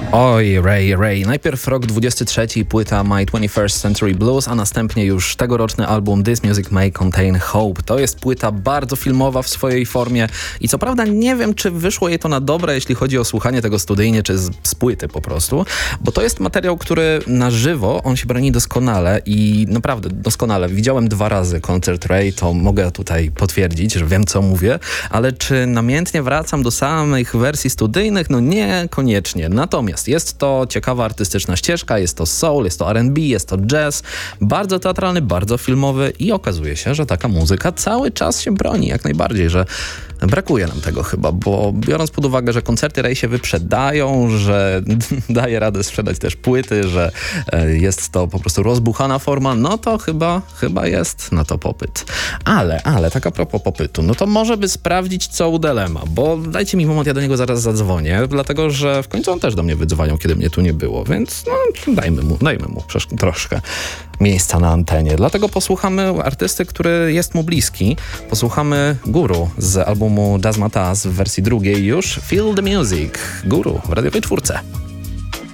Oj, Ray. Najpierw rok 23, płyta My 21st Century Blues, a następnie już tegoroczny album This Music May Contain Hope. To jest płyta bardzo filmowa w swojej formie i co prawda nie wiem, czy wyszło jej to na dobre, jeśli chodzi o słuchanie tego studyjnie, czy z płyty po prostu, bo to jest materiał, który na żywo, on się broni doskonale i naprawdę doskonale. Widziałem 2 razy koncert Ray, to mogę tutaj potwierdzić, że wiem, co mówię, ale czy namiętnie wracam do samych wersji studyjnych? No niekoniecznie. Natomiast jest to ciekawa artystyczna ścieżka, jest to soul, jest to R&B, jest to jazz, bardzo teatralny, bardzo filmowy i okazuje się, że taka muzyka cały czas się broni, jak najbardziej, że brakuje nam tego chyba, bo biorąc pod uwagę, że koncerty Ray się wyprzedają, że daje radę sprzedać też płyty, że jest to po prostu rozbuchana forma, no to chyba jest na to popyt. Ale tak a propos popytu, no to może by sprawdzić, co u Delema, bo dajcie mi moment, ja do niego zaraz zadzwonię, dlatego, że w końcu on też do mnie wydzwonił, kiedy mnie tu nie było, więc no, dajmy mu troszkę miejsca na antenie. Dlatego posłuchamy artysty, który jest mu bliski. Posłuchamy Guru z albumu Jazzmatazz w wersji drugiej już. Feel the Music. Guru w radiowej 4.